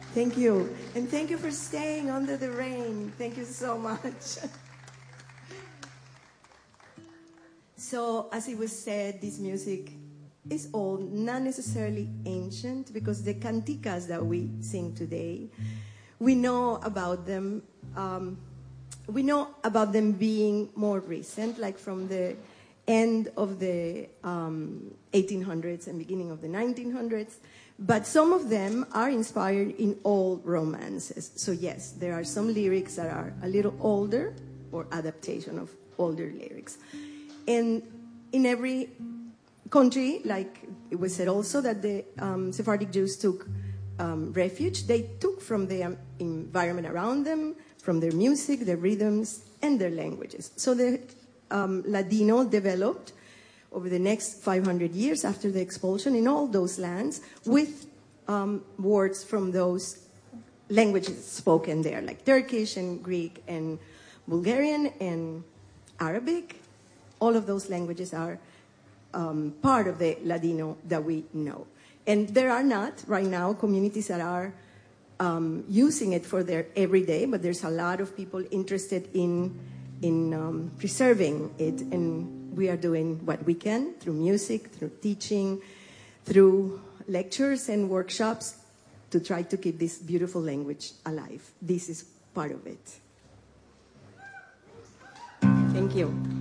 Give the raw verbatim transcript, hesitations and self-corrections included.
Thank you. And thank you for staying under the rain. Thank you so much. So, as it was said, this music is old, not necessarily ancient, because the canticas that we sing today, we know about them. Um, we know about them being more recent, like from the end of the um, eighteen hundreds and beginning of the nineteen hundreds. But some of them are inspired in old romances. So yes, there are some lyrics that are a little older, or adaptation of older lyrics. And in every country, like it was said also that the um, Sephardic Jews took um, refuge. They took from the um, environment around them, from their music, their rhythms, and their languages. So the um, Ladino developed over the next five hundred years after the expulsion in all those lands with um, words from those languages spoken there, like Turkish and Greek and Bulgarian and Arabic. All of those languages are um, part of the Ladino that we know. And there are not, right now, communities that are um, using it for their everyday, but there's a lot of people interested in, in um, preserving it. And we are doing what we can through music, through teaching, through lectures and workshops to try to keep this beautiful language alive. This is part of it. Thank you.